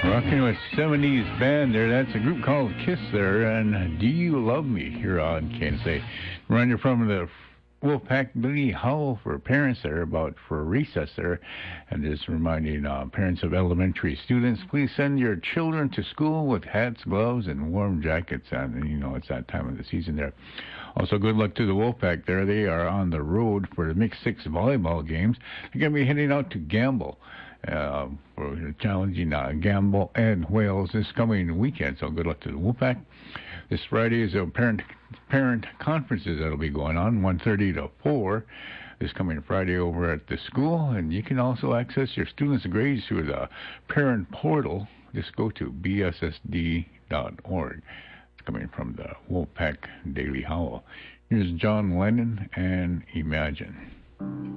Rocking with 70s band there. That's a group called Kiss there. And Do You Love Me here on KNSA. Reminder from the Wolfpack, Billy Howell for parents there for recess there. And just reminding parents of elementary students, please send your children to school with hats, gloves, and warm jackets. And it's that time of the season there. Also, good luck to the Wolfpack there. They are on the road for the Mixed Six volleyball games. They're going to be heading out to Gamble for challenging Gamble and Wales this coming weekend. So good luck to the Wolfpack. This Friday is a parent conferences that'll be going on, 1:30 to 4 this coming Friday over at the school. And you can also access your students' grades through the parent portal. Just go to bssd.org. Coming from the Wolfpack Daily Howl. Here's John Lennon and Imagine.